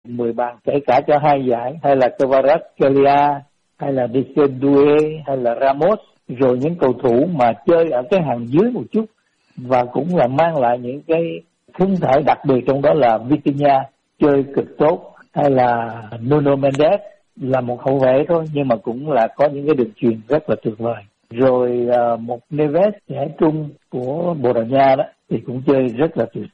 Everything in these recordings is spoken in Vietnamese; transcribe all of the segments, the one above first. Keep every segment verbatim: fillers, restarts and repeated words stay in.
mười bàn kể cả cho hai giải, hay là Kvaratskhelia, hay là Deschamps, hay là Ramos, rồi những cầu thủ mà chơi ở cái hàng dưới một chút và cũng là mang lại những cái thân thể đặc biệt, trong đó là Vitinha chơi cực tốt, hay là Nuno Mendes là một hậu vệ thôi nhưng mà cũng là có những cái đường chuyền rất là tuyệt vời. Rồi uh, một Neves trẻ trung của Bồ Đào Nha đó thì cũng chơi rất là tuyệt.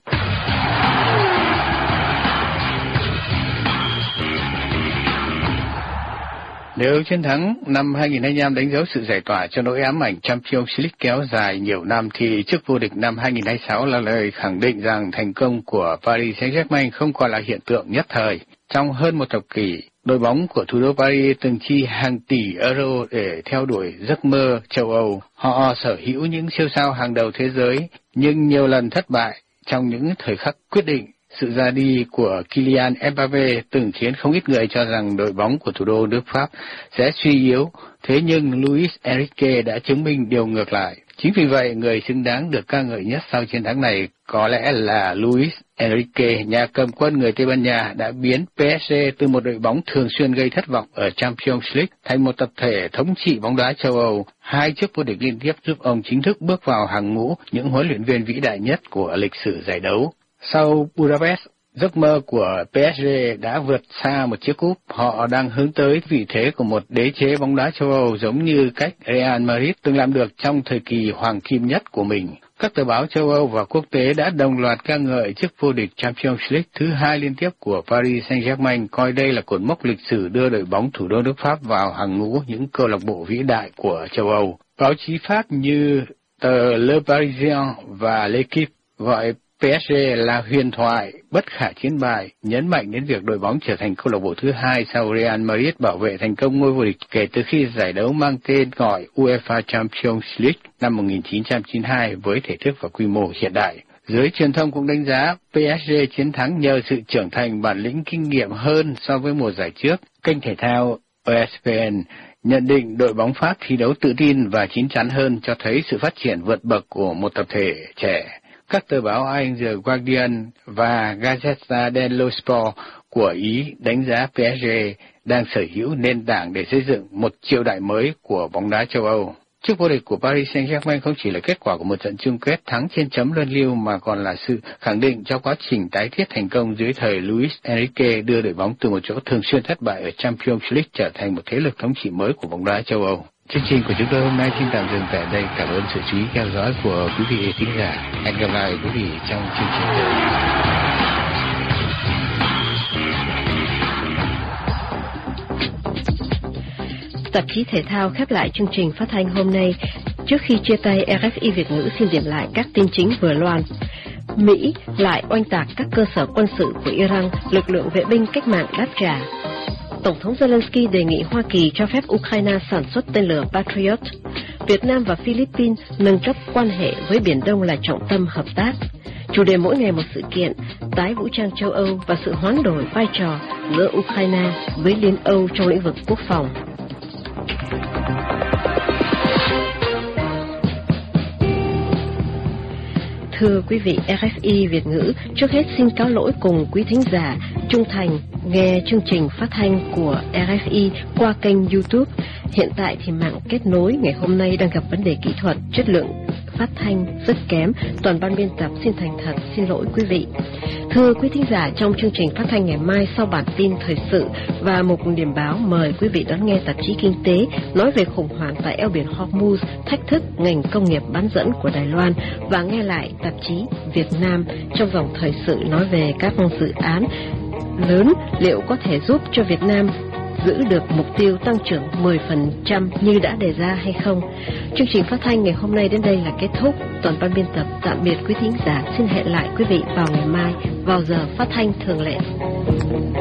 Nếu chiến thắng năm hai không hai lăm đánh dấu sự giải tỏa cho nỗi ám ảnh Champions League kéo dài nhiều năm, thì chức vô địch năm hai không hai sáu là lời khẳng định rằng thành công của Paris Saint-Germain không còn là hiện tượng nhất thời. Trong hơn một thập kỷ, đội bóng của thủ đô Paris từng chi hàng tỷ euro để theo đuổi giấc mơ châu Âu. Họ sở hữu những siêu sao hàng đầu thế giới, nhưng nhiều lần thất bại trong những thời khắc quyết định. Sự ra đi của Kylian Mbappé từng khiến không ít người cho rằng đội bóng của thủ đô nước Pháp sẽ suy yếu, thế nhưng Luis Enrique đã chứng minh điều ngược lại. Chính vì vậy, người xứng đáng được ca ngợi nhất sau chiến thắng này có lẽ là Luis Enrique, nhà cầm quân người Tây Ban Nha đã biến pê ét giê từ một đội bóng thường xuyên gây thất vọng ở Champions League thành một tập thể thống trị bóng đá châu Âu. Hai chức vô địch liên tiếp giúp ông chính thức bước vào hàng ngũ những huấn luyện viên vĩ đại nhất của lịch sử giải đấu. Sau Budapest, giấc mơ của pê ét giê đã vượt xa một chiếc cúp. Họ đang hướng tới vị thế của một đế chế bóng đá châu Âu, giống như cách Real Madrid từng làm được trong thời kỳ hoàng kim nhất của mình. Các tờ báo châu Âu và quốc tế đã đồng loạt ca ngợi chức vô địch Champions League thứ hai liên tiếp của Paris Saint-Germain, coi đây là cột mốc lịch sử đưa đội bóng thủ đô nước Pháp vào hàng ngũ những câu lạc bộ vĩ đại của châu Âu. Báo chí Pháp như tờ Le Parisien và L'Équipe gọi pê ét giê là huyền thoại, bất khả chiến bại, nhấn mạnh đến việc đội bóng trở thành câu lạc bộ thứ hai sau Real Madrid bảo vệ thành công ngôi vô địch kể từ khi giải đấu mang tên gọi UEFA Champions League năm một nghìn chín trăm chín mươi hai với thể thức và quy mô hiện đại. Giới truyền thông cũng đánh giá pê ét giê chiến thắng nhờ sự trưởng thành, bản lĩnh, kinh nghiệm hơn so với mùa giải trước. Kênh thể thao e ét pê en nhận định đội bóng Pháp thi đấu tự tin và chín chắn hơn, cho thấy sự phát triển vượt bậc của một tập thể trẻ. Các tờ báo Anh The Guardian và Gazzetta dello Sport của Ý đánh giá pê ét giê đang sở hữu nền tảng để xây dựng một triều đại mới của bóng đá châu Âu. Chức vô địch của Paris Saint-Germain không chỉ là kết quả của một trận chung kết thắng trên chấm luân lưu, mà còn là sự khẳng định cho quá trình tái thiết thành công dưới thời Luis Enrique, đưa đội bóng từ một chỗ thường xuyên thất bại ở Champions League trở thành một thế lực thống trị mới của bóng đá châu Âu. Chương trình của chúng tôi hôm nay xin tạm dừng tại đây. Cảm ơn sự chú ý theo dõi của quý vị khán giả. Hẹn gặp lại quý vị trong chương trình tới. Tạp chí thể thao khép lại chương trình phát thanh hôm nay. Trước khi chia tay, rờ ép i Việt ngữ xin điểm lại các tin chính vừa loan. Mỹ lại oanh tạc các cơ sở quân sự của Iran, lực lượng vệ binh cách mạng đáp trả. Tổng thống Zelensky đề nghị Hoa Kỳ cho phép Ukraine sản xuất tên lửa Patriot. Việt Nam và Philippines nâng cấp quan hệ với Biển Đông là trọng tâm hợp tác. Chủ đề mỗi ngày một sự kiện, tái vũ trang châu Âu và sự hoán đổi vai trò giữa Ukraine với Liên Âu trong lĩnh vực quốc phòng. Thưa quý vị, rờ ép i Việt ngữ trước hết xin cáo lỗi cùng quý thính giả trung thành nghe chương trình phát thanh của rờ ép i qua kênh YouTube. Hiện tại thì mạng kết nối ngày hôm nay đang gặp vấn đề kỹ thuật, chất lượng phát thanh rất kém. Toàn ban biên tập xin thành thật xin lỗi quý vị. Thưa quý thính giả, trong chương trình phát thanh ngày mai sau bản tin thời sự và mục điểm báo, mời quý vị đón nghe tạp chí Kinh tế nói về khủng hoảng tại eo biển Hormuz, thách thức ngành công nghiệp bán dẫn của Đài Loan, và nghe lại tạp chí Việt Nam trong dòng thời sự nói về các dự án lớn liệu có thể giúp cho Việt Nam giữ được mục tiêu tăng trưởng mười phần trăm như đã đề ra hay không. Chương trình phát thanh ngày hôm nay đến đây là kết thúc. Toàn ban biên tập tạm biệt quý thính giả, xin hẹn lại quý vị vào ngày mai vào giờ phát thanh thường lệ.